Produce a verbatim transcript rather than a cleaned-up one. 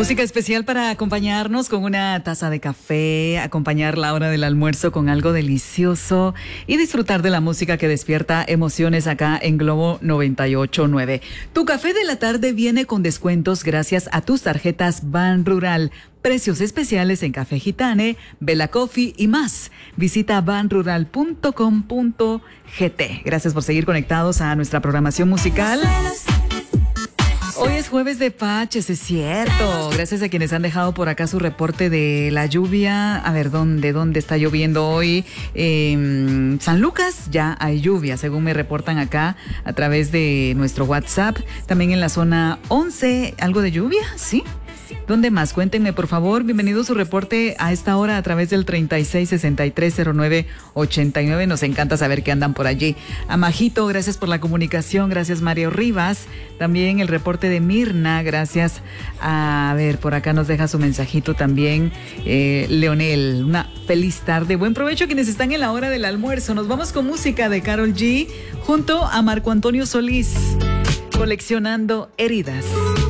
Música especial para acompañarnos con una taza de café, acompañar la hora del almuerzo con algo delicioso y disfrutar de la música que despierta emociones acá en Globo noventa y ocho punto nueve. Tu café de la tarde viene con descuentos gracias a tus tarjetas Ban Rural. Precios especiales en Café Gitane, Bella Coffee y más. Visita ban rural punto com punto gt. Gracias por seguir conectados a nuestra programación musical. Hoy es jueves de Paches, es cierto. Gracias a quienes han dejado por acá su reporte de la lluvia. A ver, ¿dónde, dónde está lloviendo hoy? Eh, San Lucas, ya hay lluvia, según me reportan acá a través de nuestro WhatsApp. También en la zona once, ¿algo de lluvia? ¿Sí? ¿Dónde más? Cuéntenme, por favor. Bienvenido a su reporte a esta hora a través del treinta y seis sesenta y tres cero nueve ochenta y nueve. Nos encanta saber que andan por allí. A Majito, gracias por la comunicación. Gracias, Mario Rivas. También el reporte de Mirna. Gracias. A ver, por acá nos deja su mensajito también. Eh, Leonel, una feliz tarde. Buen provecho a quienes están en la hora del almuerzo. Nos vamos con música de Karol G junto a Marco Antonio Solís. Coleccionando heridas.